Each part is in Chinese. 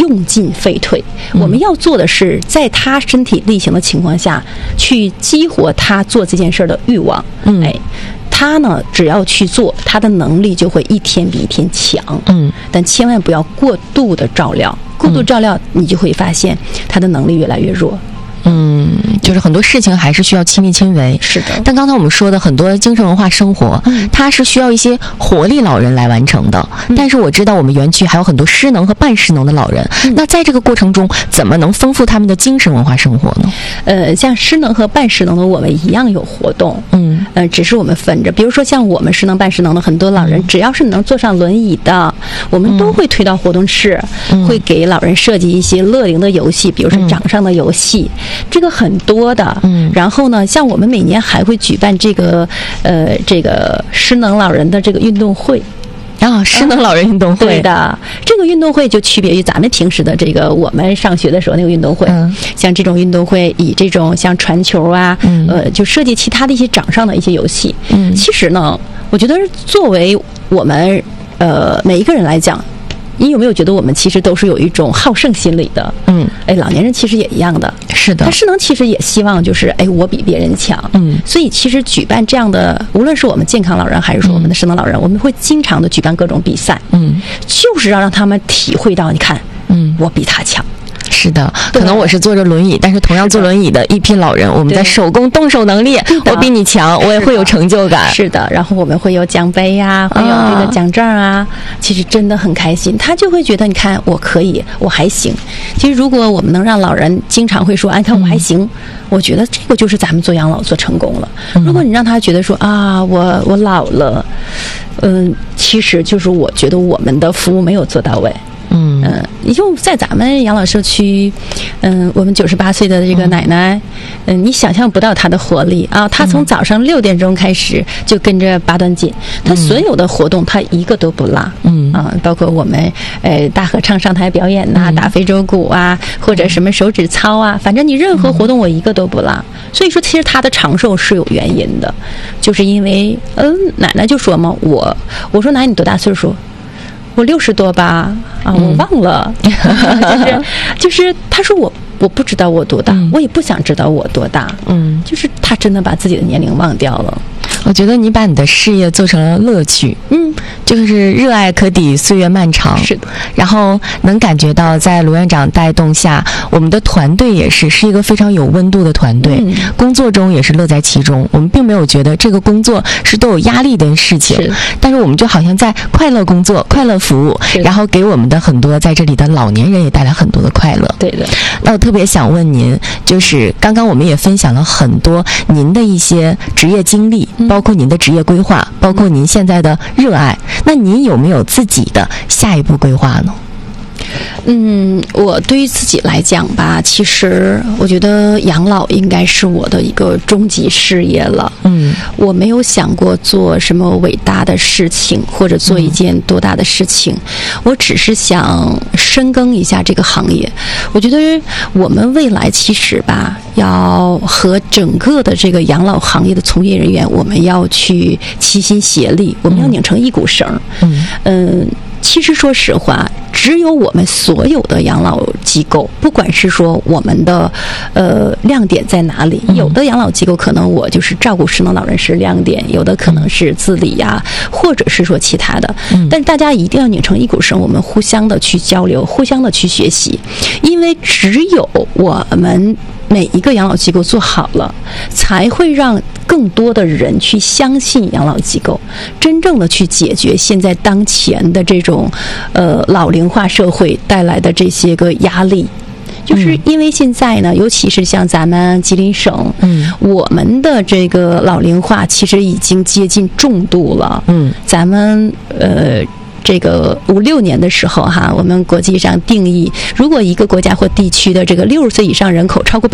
用进废退。我们要做的是在他身体力行的情况下去激活他做这件事的欲望。他呢，只要去做，他的能力就会一天比一天强。但千万不要过度的照料，过度照料，你就会发现他的能力越来越弱。 就是很多事情还是需要亲力亲为。 是的。 但刚才我们说的很多精神文化生活，它是需要一些活力老人来完成的。但是我知道我们园区还有很多失能和半失能的老人。那在这个过程中，怎么能丰富他们的精神文化生活呢？ 像失能和半失能的，我们一样有活动。只是我们分着。比如说像我们失能半失能的很多老人，只要是能坐上轮椅的，我们都会推到活动室，会给老人设计一些乐龄的游戏，比如说掌上的游戏。这个很多的。然后呢，像我们每年还会举办这个失能老人的这个运动会。 失能老人运动会。 对的，这个运动会就区别于咱们平时的这个我们上学的时候那个运动会。像这种运动会以这种像传球啊，就设计其他的一些掌上的一些游戏。其实呢，我觉得作为我们每一个人来讲，你有没有觉得我们其实都是有一种好胜心理的？老年人其实也一样的。 是的。 他失能其实也希望就是我比别人强。所以其实举办这样的，无论是我们健康老人还是说我们的失能老人，我们会经常的举办各种比赛。就是要让他们体会到，你看，我比他强。 是的，可能我是坐着轮椅，但是同样坐轮椅的一批老人，我们在手工动手能力，我比你强，我也会有成就感。 是的，然后我们会有奖杯呀，会有这个奖状啊，其实真的很开心。他就会觉得，你看我可以，我还行。其实如果我们能让老人经常会说，你看我还行，我觉得这个就是咱们做养老做成功了。如果你让他觉得说我老了，其实就是我觉得我们的服务没有做到位。就在咱们养老社区，我们98岁的这个奶奶，你想象不到她的活力啊！她从早上6点钟开始就跟着八段锦，她所有的活动她一个都不落。包括我们大合唱上台表演呐，打非洲鼓啊，或者什么手指操啊，反正你任何活动我一个都不落。所以说，其实她的长寿是有原因的，就是因为奶奶就说嘛，我说奶奶你多大岁数？我60多吧，我忘了，就是他说我不知道我多大，我也不想知道我多大，就是他真的把自己的年龄忘掉了。 我觉得你把你的事业做成了乐趣，就是热爱可抵岁月漫长。 是的。 然后能感觉到在卢院长带动下，我们的团队也是一个非常有温度的团队，工作中也是乐在其中。我们并没有觉得这个工作是都有压力的事情，但是我们就好像在快乐工作、快乐服务，然后给我们的很多在这里的老年人也带来很多的快乐。 对的。 那我特别想问您，就是刚刚我们也分享了很多您的一些职业经历，包括您的职业规划，包括您现在的热爱，那您有没有自己的下一步规划呢？ 我对于自己来讲吧，其实我觉得养老应该是我的一个终极事业了。我没有想过做什么伟大的事情，或者做一件多大的事情，我只是想深耕一下这个行业。我觉得我们未来其实吧，要和整个的这个养老行业的从业人员，我们要去齐心协力，我们要拧成一股绳。其实说实话，只有我们所有的养老机构，不管是说我们的亮点在哪里，有的养老机构可能我就是照顾失能老人是亮点，有的可能是自理呀，或者是说其他的。但是大家一定要拧成一股绳，我们互相的去交流，互相的去学习，因为只有我们每一个养老机构做好了，才会让更多的人去相信养老机构，真正的去解决现在当前的这种老龄化社会带来的这些个压力。就是因为现在呢，尤其是像咱们吉林省，我们的这个老龄化其实已经接近重度了。咱们这个56年的时候哈，我们国际上定义，如果一个国家或地区的这个60岁以上人口超过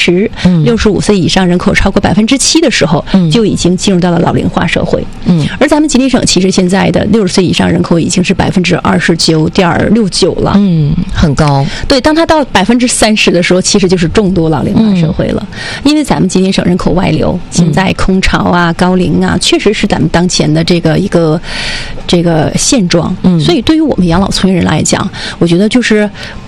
10%，65岁以上人口超过7%的时候，就已经进入到了老龄化社会。而咱们吉林省其实现在的60岁以上人口已经是29.69%了， 很高。 对，当它到30%的时候，其实就是重度老龄化社会了。因为咱们吉林省人口外流，现在空巢啊、高龄啊，确实是咱们当前的这个现状。所以对于我们养老从业人来讲，我觉得就是